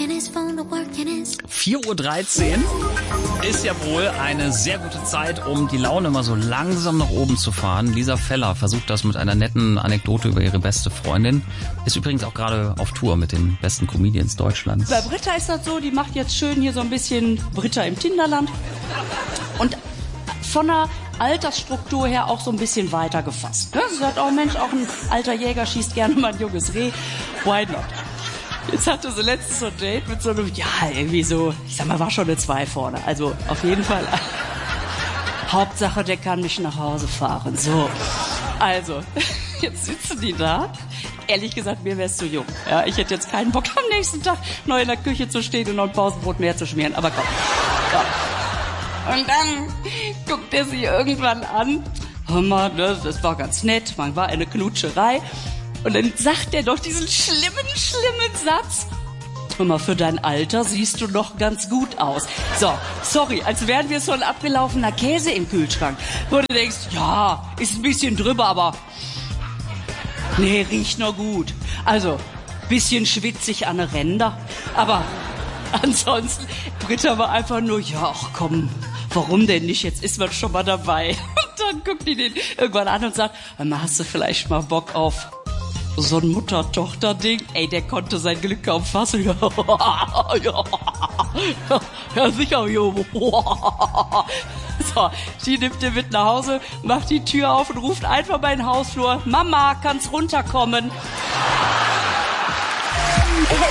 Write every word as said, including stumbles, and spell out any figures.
vier Uhr dreizehn ist ja wohl eine sehr gute Zeit, um die Laune mal so langsam nach oben zu fahren. Lisa Feller versucht das mit einer netten Anekdote über ihre beste Freundin. Ist übrigens auch gerade auf Tour mit den besten Comedians Deutschlands. Bei Britta ist das so, die macht jetzt schön hier so ein bisschen Britta im Tinderland. Und von der Altersstruktur her auch so ein bisschen weiter gefasst. Ne? Sie sagt auch, Mensch, auch ein alter Jäger schießt gerne mal ein junges Reh. Why not? Jetzt hatte sie letztens so ein Date mit so einem, ja, irgendwie so, ich sag mal, war schon eine zwei vorne. Also auf jeden Fall, Hauptsache, der kann mich nach Hause fahren. So, also, jetzt sitzen die da. Ehrlich gesagt, mir wär's zu jung. Ja, ich hätte jetzt keinen Bock, am nächsten Tag neu in der Küche zu stehen und noch ein Pausenbrot mehr zu schmieren. Aber komm, ja. Und dann guckt er sie irgendwann an. Hör mal, das war ganz nett, man war eine Knutscherei. Und dann sagt er doch diesen schlimmen, schlimmen Satz. Hör mal, für dein Alter siehst du noch ganz gut aus. So, sorry, als wären wir so ein abgelaufener Käse im Kühlschrank. Wo du denkst, ja, ist ein bisschen drüber, aber nee, riecht noch gut. Also, bisschen schwitzig an den Ränder. Aber ansonsten, Britta war einfach nur, ja, ach komm, warum denn nicht? Jetzt ist man schon mal dabei. Und dann guckt die den irgendwann an und sagt, hast du vielleicht mal Bock auf so ein Mutter-Tochter-Ding? Ey, der konnte sein Glück kaum fassen. Ja, ja sicher, jo. So, die nimmt den mit nach Hause, macht die Tür auf und ruft einfach bei den Hausflur, Mama, kannst runterkommen?